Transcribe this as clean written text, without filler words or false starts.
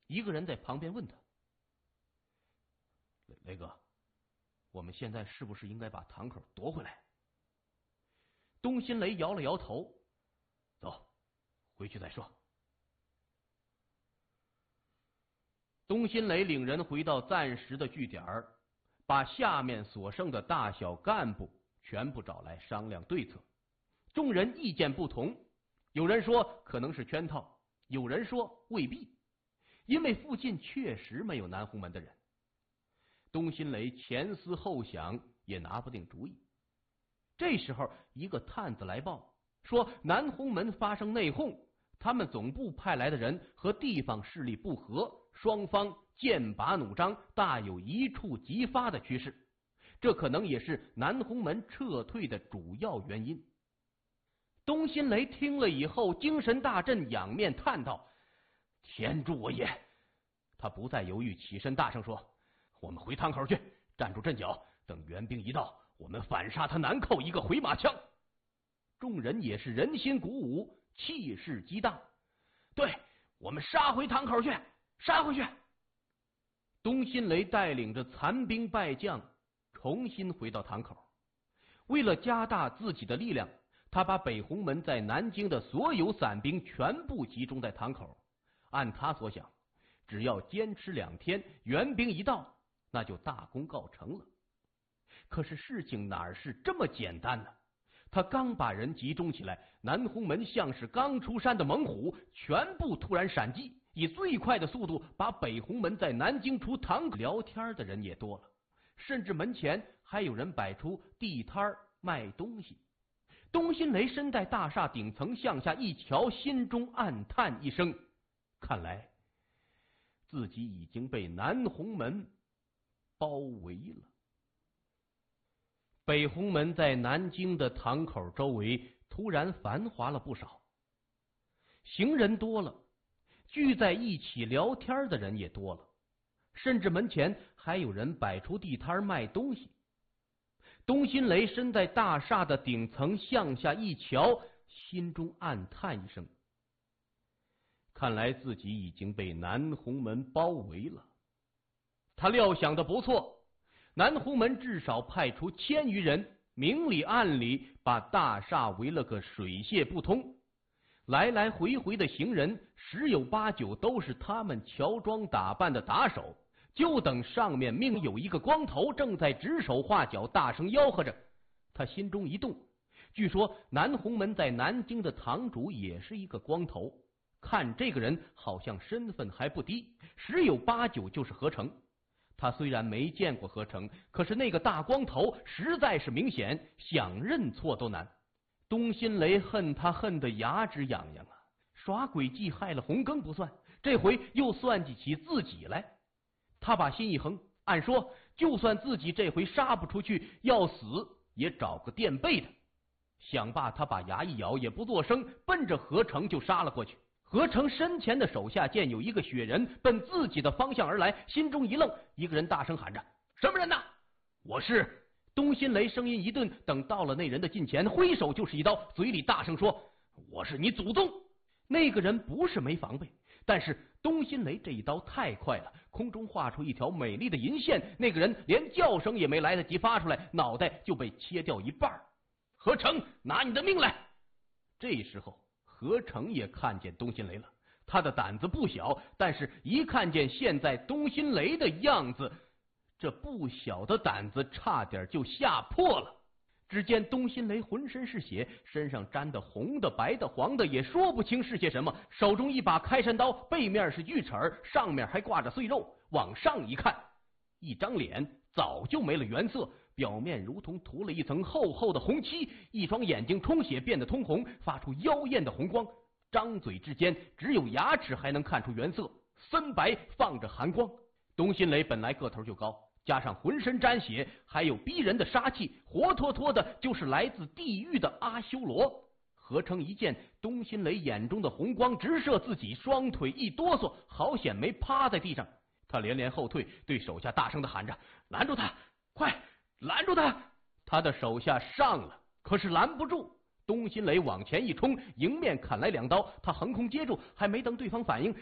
一个人在旁边问他：“雷哥，我们现在是不是应该把堂口夺回来？”东新雷摇了摇头：“走，回去再说。”东新雷领人回到暂时的据点，把下面所剩的大小干部全部找来商量对策。众人意见不同，有人说可能是圈套，有人说未必，因为附近确实没有南红门的人。东新雷前思后想，也拿不定主意。这时候，一个探子来报说，南红门发生内讧，他们总部派来的人和地方势力不和，双方剑拔弩张，大有一触即发的趋势。这可能也是南红门撤退的主要原因。东新雷听了以后，精神大振，仰面叹道：“天助我也！”他不再犹豫，起身大声说：“我们回堂口去，站住阵脚，等援兵一到，我们反杀他南寇一个回马枪。”众人也是人心鼓舞，气势极大。对，我们杀回堂口去，杀回去！东新雷带领着残兵败将重新回到堂口。为了加大自己的力量，他把北红门在南京的所有散兵全部集中在堂口。按他所想，只要坚持2天，援兵一到，那就大功告成了。可是事情哪是这么简单呢？他刚把人集中起来，南红门像是刚出山的猛虎，全部突然闪击，以最快的速度把北红门在南京除堂口聊天的人也多了，甚至门前还有人摆出地摊卖东西。东新雷身在大厦顶层向下一瞧，心中暗叹一声，看来自己已经被南红门包围了。北红门在南京的堂口周围突然繁华了不少，行人多了，聚在一起聊天的人也多了，甚至门前还有人摆出地摊卖东西。东新雷身在大厦的顶层向下一瞧，心中暗叹一声，看来自己已经被南红门包围了。他料想的不错，南红门至少派出1000余人，明里暗里把大厦围了个水泄不通。来来回回的行人10有8九都是他们乔装打扮的打手，就等上面命有一个光头正在指手画脚，大声吆喝着。他心中一动，据说南红门在南京的堂主也是一个光头，看这个人好像身份还不低，10有8九就是何成。他虽然没见过何成，可是那个大光头实在是明显，想认错都难。东新雷恨他恨得牙直痒痒啊！耍诡计害了红庚不算，这回又算计起自己来。他把心一横，按说就算自己这回杀不出去，要死也找个垫背的。想罢，他把牙一咬，也不作声，奔着何成就杀了过去。何成身前的手下见有一个雪人奔自己的方向而来，心中一愣，一个人大声喊着：“什么人呐？”“我是。”东新雷声音一顿，等到了那人的近前，挥手就是一刀，嘴里大声说：“我是你祖宗！”那个人不是没防备，但是东新雷这一刀太快了，空中画出一条美丽的银线，那个人连叫声也没来得及发出来，脑袋就被切掉一半。“何成，拿你的命来！”这时候何成也看见东新雷了，他的胆子不小，但是一看见现在东新雷的样子，这不小的胆子差点就吓破了。只见东新雷浑身是血，身上沾的红的白的黄的，也说不清是些什么，手中一把开山刀，背面是锯齿，上面还挂着碎肉，往上一看，一张脸早就没了原色，表面如同涂了一层厚厚的红漆，一双眼睛充血变得通红，发出妖艳的红光，张嘴之间只有牙齿还能看出原色，森白放着寒光。东新雷本来个头就高，加上浑身沾血，还有逼人的杀气，活脱脱的就是来自地狱的阿修罗。何成一见东新雷眼中的红光直射自己，双腿一哆嗦，好险没趴在地上。他连连后退，对手下大声的喊着：“拦住他，快拦住他！”他的手下上了，可是拦不住。东新雷往前一冲，迎面砍来2刀，他横空接住，还没等对方反应，